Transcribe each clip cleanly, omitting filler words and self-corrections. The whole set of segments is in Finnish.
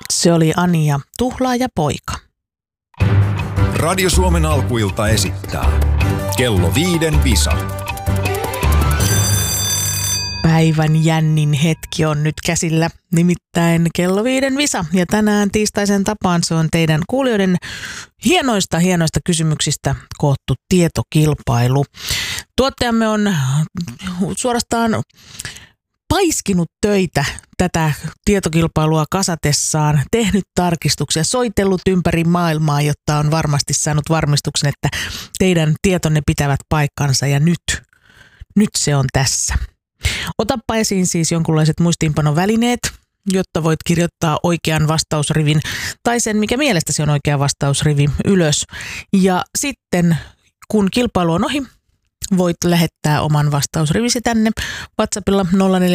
Se oli Ani ja Tuhlaaja poika. Radio Suomen alkuilta esittää Kello 5 Visa. Päivän jännin hetki on nyt käsillä, nimittäin Kello 5 Visa. Ja tänään tiistaisen tapaan se on teidän kuulijoiden hienoista kysymyksistä koottu tietokilpailu. Tuottajamme on suorastaan paiskinut töitä tätä tietokilpailua kasatessaan, tehnyt tarkistuksia, soitellut ympäri maailmaa, jotta on varmasti saanut varmistuksen, että teidän tietonne pitävät paikkansa ja nyt se on tässä. Otappa esiin siis jonkunlaiset muistiinpanovälineet, jotta voit kirjoittaa oikean vastausrivin tai sen, mikä mielestäsi on oikea vastausrivi ylös. Ja sitten kun kilpailu on ohi, voit lähettää oman vastausrivisi tänne WhatsAppilla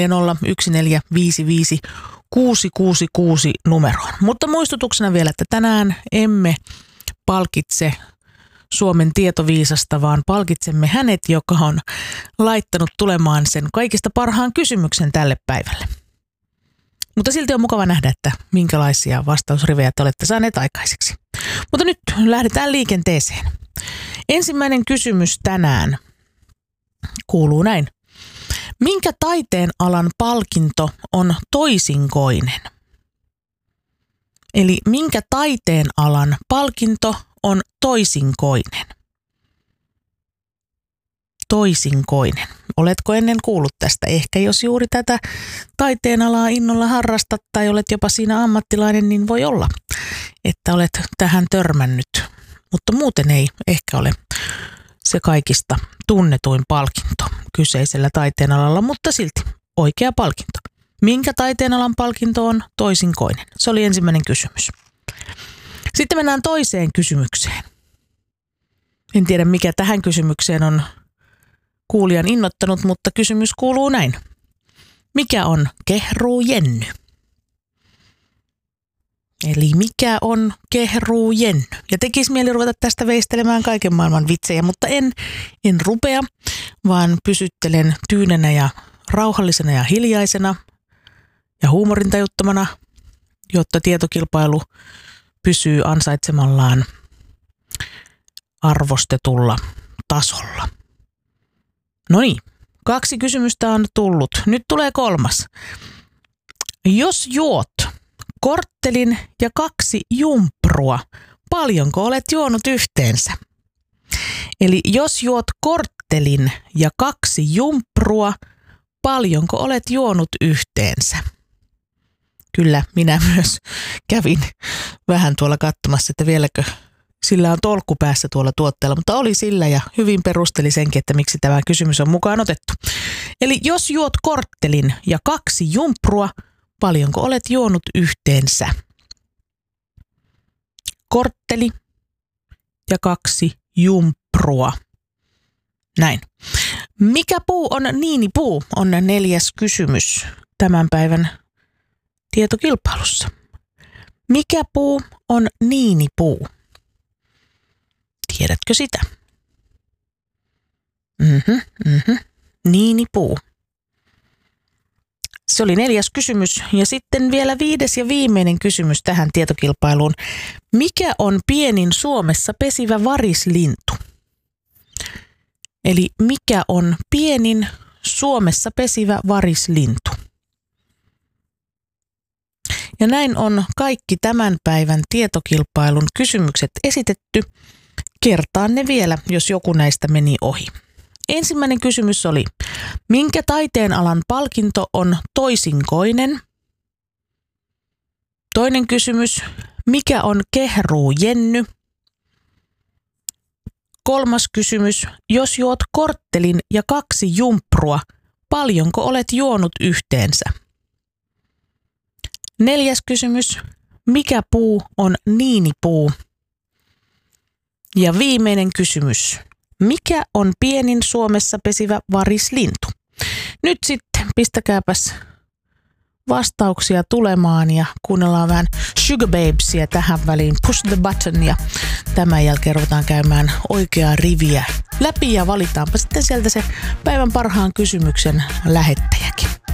0401455666 numeroon. Mutta muistutuksena vielä, että tänään emme palkitse Suomen tietoviisasta, vaan palkitsemme hänet, joka on laittanut tulemaan sen kaikista parhaan kysymyksen tälle päivälle. Mutta silti on mukava nähdä, että minkälaisia vastausrivejä te olette saaneet aikaiseksi. Mutta nyt lähdetään liikenteeseen. Ensimmäinen kysymys tänään kuuluu näin. Minkä taiteen alan palkinto on toisinkoinen? Eli minkä taiteen alan palkinto on toisinkoinen? Toisinkoinen. Oletko ennen kuullut tästä? Ehkä jos juuri tätä taiteen alaa innolla harrastat tai olet jopa siinä ammattilainen, niin voi olla, että olet tähän törmännyt. Mutta muuten ei ehkä ole se kaikista tunnetuin palkinto kyseisellä taiteen alalla, mutta silti oikea palkinto. Minkä taiteen alan palkinto on toisinkoinen? Se oli ensimmäinen kysymys. Sitten mennään toiseen kysymykseen. En tiedä, mikä tähän kysymykseen on kuulijan innoittanut, mutta kysymys kuuluu näin. Mikä on kehruujenny? Eli mikä on kehruujenny? Ja tekisi mieli ruveta tästä veistelemään kaiken maailman vitsejä, mutta en rupea, vaan pysyttelen tyynenä ja rauhallisena ja hiljaisena ja huumorintajuttomana, jotta tietokilpailu pysyy ansaitsemallaan arvostetulla tasolla. No niin, 2 kysymystä on tullut. Nyt tulee 3. Jos juot korttelin ja 2 jumprua, paljonko olet juonut yhteensä? Eli jos juot korttelin ja 2 jumprua, paljonko olet juonut yhteensä? Kyllä, minä myös kävin vähän tuolla katsomassa, että vieläkö sillä on tolkku päässä tuolla tuotteella, mutta oli sillä ja hyvin perusteli senkin, että miksi tämä kysymys on mukaan otettu. Eli jos juot korttelin ja 2 jumprua, paljonko olet juonut yhteensä? Kortteli ja 2 jumprua. Näin. Mikä puu on niinipuu on 4. kysymys tämän päivän tietokilpailussa. Mikä puu on niinipuu? Tiedätkö sitä? Niinipuu. Se oli 4. kysymys. Ja sitten vielä 5. ja viimeinen kysymys tähän tietokilpailuun. Mikä on pienin Suomessa pesivä varislintu? Eli mikä on pienin Suomessa pesivä varislintu? Ja näin on kaikki tämän päivän tietokilpailun kysymykset esitetty. Kertaan ne vielä, jos joku näistä meni ohi. Ensimmäinen kysymys oli, minkä taiteen alan palkinto on toisinkoinen? Toinen kysymys, mikä on kehruujenny? 3. kysymys, jos juot korttelin ja 2 jumprua, paljonko olet juonut yhteensä? 4. kysymys, mikä puu on niinipuu? Ja viimeinen kysymys, mikä on pienin Suomessa pesivä varislintu? Nyt sitten pistäkääpäs vastauksia tulemaan ja kuunnellaan vähän Sugar Babesia tähän väliin. Push the button ja tämän jälkeen ruvetaan käymään oikeaa riviä läpi ja valitaanpa sitten sieltä se päivän parhaan kysymyksen lähettäjäkin.